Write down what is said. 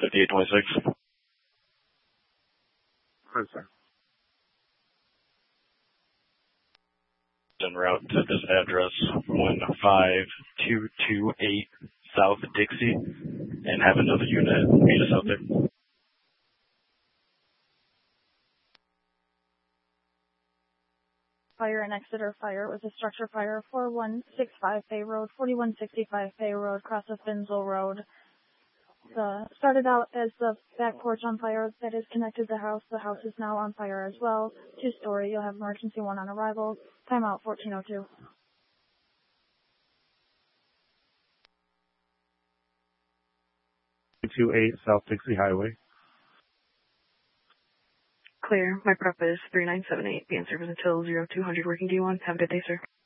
5826. Sir. En route to this address, 15228 South Dixie, and have another unit meet us out there. Fire and Exeter fire. It was a structure fire, 4165 Bay Road, 4165 Bay Road, across of Finslow Road. Started out as the back porch on fire that is connected to the house. The house is now on fire as well. 2-story. You'll have emergency 1 on arrival. Timeout 1402. 228 South Dixie Highway. Clear. My prep is 3978. Be in service until 0200 working D1. Have a good day, sir.